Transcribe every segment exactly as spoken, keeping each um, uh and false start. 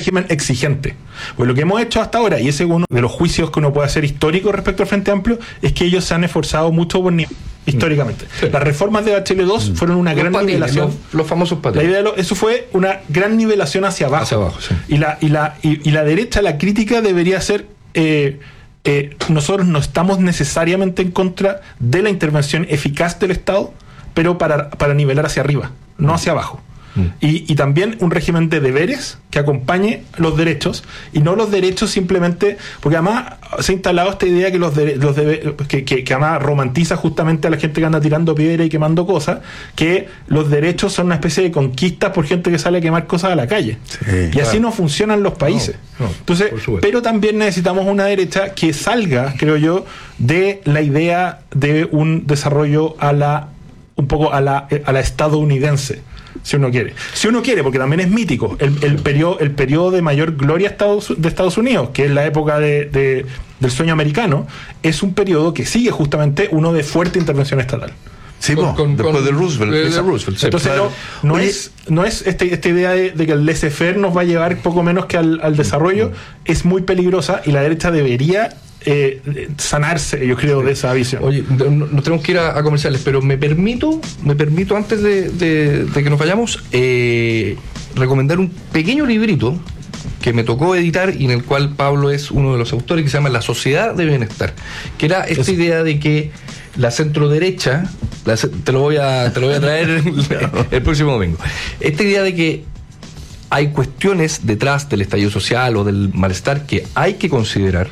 régimen exigente. Pues lo que hemos hecho hasta ahora, y ese es uno de los juicios que uno puede hacer histórico respecto al Frente Amplio, es que ellos se han esforzado mucho por ni- históricamente. Sí. Las reformas de Bachelet dos fueron una los gran patines, nivelación. Los, los famosos patines. La idea de lo, eso fue una gran nivelación hacia abajo. Hacia abajo, sí. Y la, y la, y, y la derecha, la crítica debería ser eh, eh, nosotros no estamos necesariamente en contra de la intervención eficaz del Estado, pero para, para nivelar hacia arriba, no hacia abajo. Y, y también un régimen de deberes que acompañe los derechos y no los derechos simplemente, porque además se ha instalado esta idea que los, de, los debe, que, que, que además romantiza justamente a la gente que anda tirando piedra y quemando cosas, que los derechos son una especie de conquistas por gente que sale a quemar cosas a la calle. Sí, y claro. Así no funcionan los países. No, no, Entonces, pero también necesitamos una derecha que salga, creo yo, de la idea de un desarrollo a la un poco a la, a la estadounidense. Si uno quiere. Si uno quiere, porque también es mítico, el, el periodo el periodo de mayor gloria Estados, de Estados Unidos, que es la época de, de, del sueño americano, es un periodo que sigue justamente uno de fuerte intervención estatal. Sí, con, con, después con, de Roosevelt. De, de Roosevelt sí. Entonces no, no Oye, es, no es este, esta idea de, de que el laissez-faire nos va a llevar poco menos que al, al desarrollo, mm. es muy peligrosa y la derecha debería Eh, sanarse, yo creo, de esa visión. Oye, nos tenemos que ir a, a comerciales, pero me permito, me permito antes de, de, de que nos vayamos, eh, recomendar un pequeño librito que me tocó editar y en el cual Pablo es uno de los autores, que se llama La Sociedad de Bienestar, que era esta es... idea de que la centroderecha, la, te lo voy a, te lo voy a traer el, el próximo domingo, esta idea de que hay cuestiones detrás del estallido social o del malestar que hay que considerar,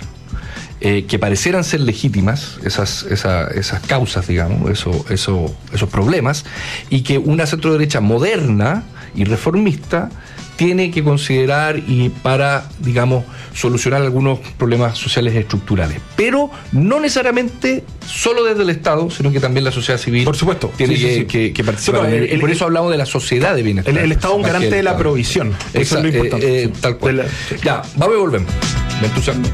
Eh, que parecieran ser legítimas, esas, esa, esas causas, digamos, eso, eso, esos problemas, y que una centroderecha moderna y reformista tiene que considerar y para, digamos, solucionar algunos problemas sociales estructurales. Pero no necesariamente solo desde el Estado, sino que también la sociedad civil. Por supuesto. Tiene sí, que, sí, sí. que, que participar. Sí, el, el, por eso hablamos de la sociedad de bienestar. El, el Estado es un garante de la provisión. Eso Exacto, es lo importante. Eh, eh, tal cual. La, sí. Ya, vamos y volvemos. Me entusiasmo.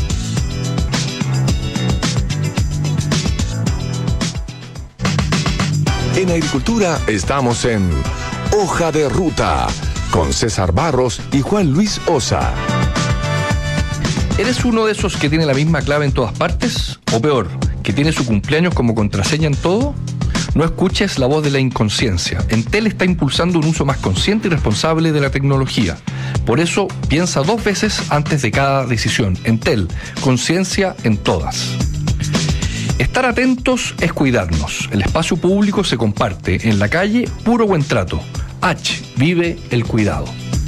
En Agricultura estamos en Hoja de Ruta con César Barros y Juan Luis Osa. ¿Eres uno de esos que tiene la misma clave en todas partes? ¿O peor, que tiene su cumpleaños como contraseña en todo? No escuches la voz de la inconsciencia. Entel está impulsando un uso más consciente y responsable de la tecnología. Por eso, piensa dos veces antes de cada decisión. Entel, conciencia en todas. Estar atentos es cuidarnos. El espacio público se comparte. En la calle, puro buen trato. H, vive el cuidado.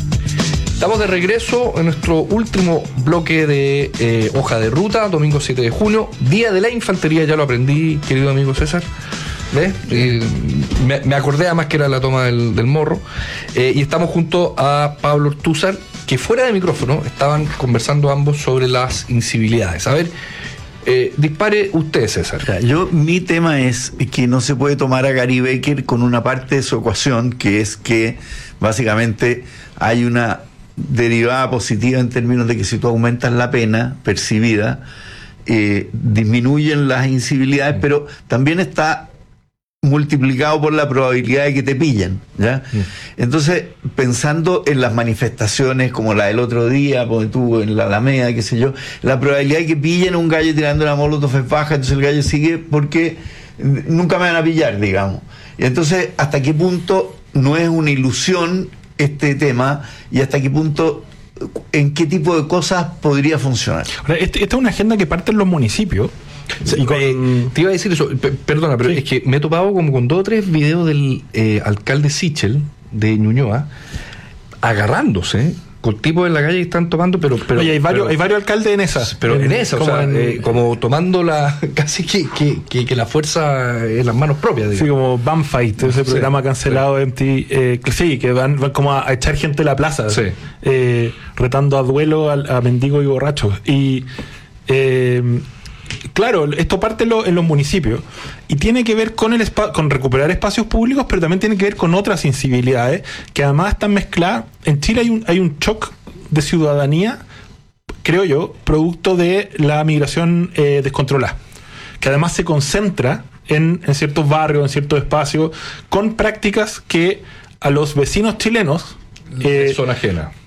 Estamos de regreso en nuestro último bloque de eh, Hoja de Ruta, domingo siete de junio, Día de la Infantería, ya lo aprendí, querido amigo César. ¿Ves? Eh, me, me acordé además que era la toma del, del morro. Eh, y estamos junto a Pablo Ortúzar, que fuera de micrófono estaban conversando ambos sobre las incivilidades. A ver, Eh, dispare usted, César. O sea, yo, mi tema es que no se puede tomar a Gary Becker con una parte de su ecuación, que es que básicamente hay una derivada positiva en términos de que si tú aumentas la pena percibida, eh, disminuyen las incivilidades, mm. pero también está multiplicado por la probabilidad de que te pillen, ¿ya? Mm. Entonces, pensando en las manifestaciones como la del otro día, porque tú en la Alameda, qué sé yo, la probabilidad de que pillen a un gallo tirando una molotov es baja, entonces el gallo sigue porque nunca me van a pillar, digamos. Y entonces, ¿hasta qué punto no es una ilusión este tema y hasta qué punto, en qué tipo de cosas podría funcionar? Ahora, esta es una agenda que parte en los municipios. Sí, con... eh, te iba a decir eso, p- perdona, pero sí. Es que me he topado como con dos o tres videos del eh, alcalde Sichel de Ñuñoa agarrándose con tipos en la calle que están tomando, pero... pero Oye, hay varios, pero, hay varios alcaldes en esa. Pero en, en esa, o sea, en, eh, como tomando la casi que, que, que, que la fuerza en las manos propias, digamos. Sí, como Banfight, ese sí, programa cancelado sí. en ti, eh, sí, que van, van como a, a echar gente a la plaza, sí. eh, retando a duelo a, a mendigos y borrachos. Y... Eh, claro, esto parte en, lo, en los municipios y tiene que ver con el espa- con recuperar espacios públicos, pero también tiene que ver con otras sensibilidades que además están mezcladas. En Chile hay un, hay un shock de ciudadanía, creo yo, producto de la migración eh, descontrolada, que además se concentra en, en ciertos barrios, en ciertos espacios, con prácticas que a los vecinos chilenos eh, son ajenas.